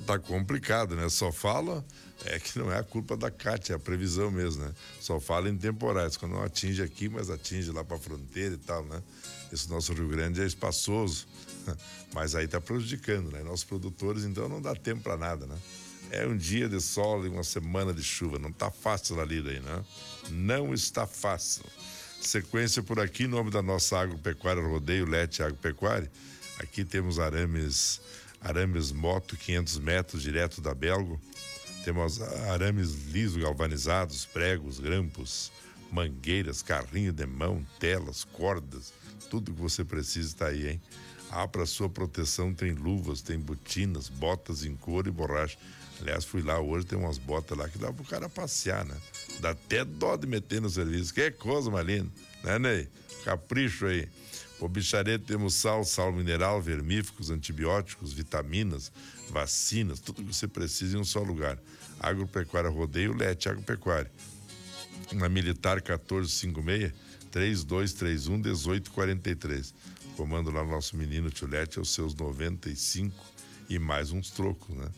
tá complicado, né? Só fala, que não é a culpa da Cátia, é a previsão mesmo, né? Só fala em temporais, quando não atinge aqui, mas atinge lá pra fronteira e tal, né? Esse nosso Rio Grande é espaçoso, mas aí tá prejudicando, né? Nossos produtores, então, não dá tempo pra nada, né? É um dia de sol e uma semana de chuva, não tá fácil a lida aí, né? Não está fácil. Sequência por aqui, em nome da nossa agropecuária Rodeio Lete Agropecuária. Aqui temos arames moto 500 metros direto da Belgo. Temos arames liso galvanizados, pregos, grampos, mangueiras, carrinho de mão, telas, cordas, tudo que você precisa está aí, hein? Para sua proteção tem luvas, tem botinas, botas em couro e borracha. Aliás, fui lá hoje, tem umas botas lá que dá pro cara passear, né? Dá até dó de meter no serviço. Que coisa mais linda, né, Ney? Capricho aí. Por Bichareta temos sal mineral, vermífugos, antibióticos, vitaminas, vacinas, tudo que você precisa em um só lugar. Agropecuária Rodeio Lete Agropecuária. Na Militar 1456 3231 1843. Comando lá nosso menino Tchulete aos seus 95 e mais uns trocos, né?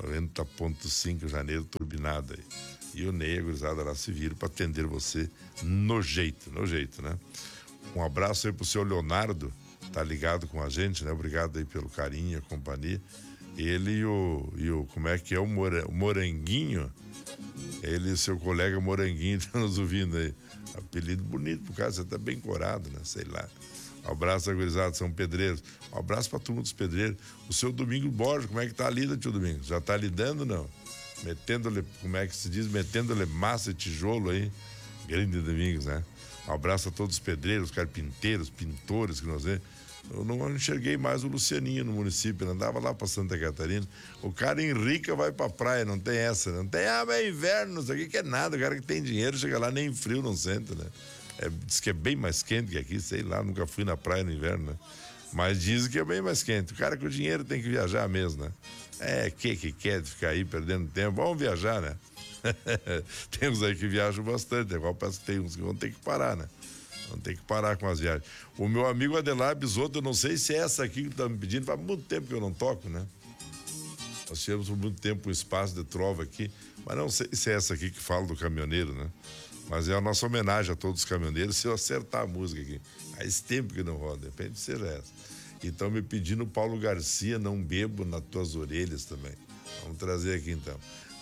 90.5 janeiro turbinada aí. E o Ney, a gurizada lá se vira para atender você no jeito, né? Um abraço aí pro seu Leonardo, tá ligado com a gente, né? Obrigado aí pelo carinho, a companhia. Ele e o como é que é, o Moranguinho, ele e seu colega Moranguinho estão nos ouvindo aí. Apelido bonito pro cara, você tá bem corado, né? Sei lá. Um abraço a gurizada, São Pedreiros. Um abraço pra turma dos pedreiros. O seu Domingo Borges, como é que tá a lida, tio Domingos? Já tá lidando, não? Metendo-lhe, como é que se diz? Metendo-lhe massa e tijolo aí. Grande Domingos, né? Um abraço a todos os pedreiros, carpinteiros, pintores que nós vemos. Eu não enxerguei mais o Lucianinho no município, andava lá pra Santa Catarina. O cara enrica, vai pra praia, não tem essa, não tem, mas é inverno, isso aqui que é nada. O cara que tem dinheiro chega lá, nem frio não sente, né? Diz que é bem mais quente que aqui, sei lá, nunca fui na praia no inverno, né? Mas dizem que é bem mais quente. O cara com o dinheiro tem que viajar mesmo, né? Que quer ficar aí perdendo tempo? Vamos viajar, né? Temos aí que viajam bastante, igual parece que tem uns que vão ter que parar, né? Vão ter que parar com as viagens. O meu amigo Adelar Bisotto, eu não sei se é essa aqui que tá me pedindo, faz muito tempo que eu não toco, né? Nós tivemos por muito tempo um espaço de trova aqui, mas não sei se é essa aqui que fala do caminhoneiro, né? Mas é a nossa homenagem a todos os caminhoneiros, se eu acertar a música aqui. Faz tempo que não roda, de repente seja essa. E estão me pedindo Paulo Garcia, Não Bebo nas Tuas Orelhas também. Vamos trazer aqui então.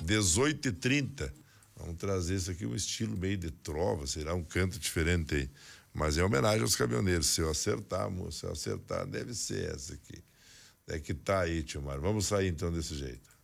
18h30. Vamos trazer isso aqui, um estilo meio de trova, será um canto diferente aí. Mas é homenagem aos caminhoneiros. Se eu acertar, moço, se eu acertar, deve ser essa aqui. É que tá aí, tio Mário. Vamos sair então desse jeito.